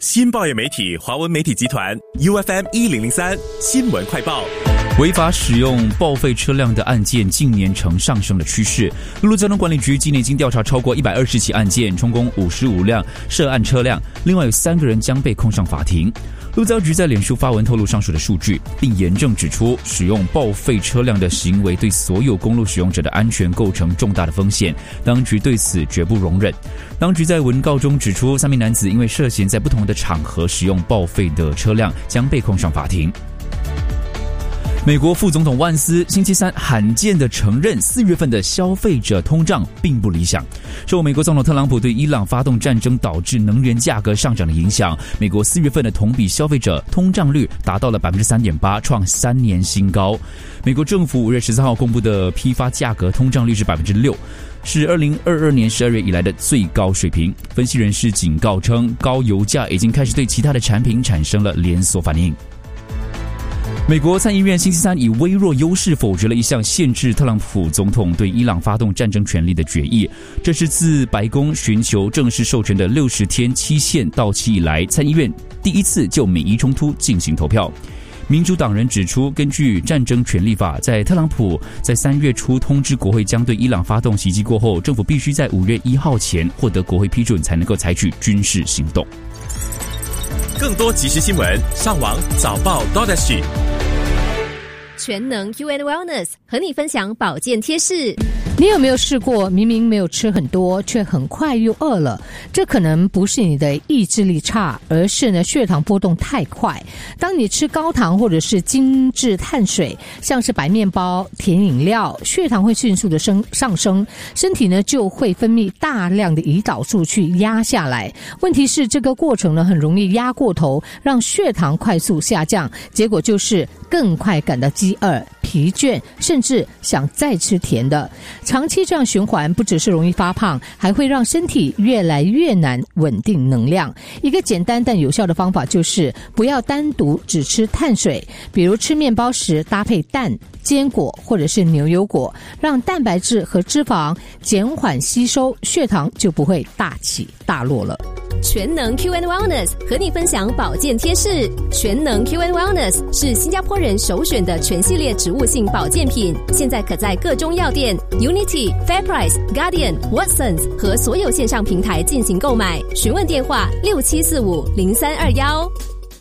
新报业媒体华文媒体集团 UFM 1003新闻快报。 违法使用报废车辆的案件近年呈上升的趋势。陆路交通管理局今年已经调查超过120起案件，充公55辆涉案车辆，另外有3个人将被控上法庭。路交局在脸书发文透露上述的数据，并严正指出使用报废车辆的行为对所有公路使用者的安全构成重大的风险，当局对此绝不容忍。当局在文告中指出，3名男子因为涉嫌在不同的场合使用报废的车辆，将被控上法庭。美国副总统万斯星期三罕见地承认4月份的消费者通胀并不理想。受美国总统特朗普对伊朗发动战争导致能源价格上涨的影响，美国4月份的同比消费者通胀率达到了 3.8%， 创3年新高。美国政府5月14号公布的批发价格通胀率是 6%， 是2022年12月以来的最高水平。分析人士警告称，高油价已经开始对其他的产品产生了连锁反应。美国参议院星期三以微弱优势否决了一项限制特朗普总统对伊朗发动战争权利的决议，这是自白宫寻求正式授权的60天期限到期以来，参议院第一次就美伊冲突进行投票。民主党人指出，根据战争权利法，在特朗普在3月初通知国会将对伊朗发动袭击过后，政府必须在5月1号前获得国会批准才能够采取军事行动。 更多即时新闻，上网早报 .sg。 全能 UN Wellness 和你分享保健贴士。 你有没有试过明明没有吃很多，却很快又饿了？这可能不是你的意志力差，而是呢血糖波动太快。当你吃高糖或者是精致碳水，像是白面包、甜饮料，血糖会迅速的上升，身体呢就会分泌大量的胰岛素去压下来。问题是这个过程呢很容易压过头，让血糖快速下降，结果就是更快感到饥饿、疲倦，甚至想再吃甜的。长期这样循环，不只是容易发胖，还会让身体越来越难稳定能量。一个简单但有效的方法就是不要单独只吃碳水，比如吃面包时搭配蛋、坚果或者是牛油果，让蛋白质和脂肪减缓吸收，血糖就不会大起大落了。 全能 QN Wellness 和你分享保健贴士。全能 QN Wellness 是新加坡人首选的全系列植物性保健品，现在可在各中药店、Unity、FairPrice、Guardian、Watsons 和所有线上平台进行购买。询问电话67450321。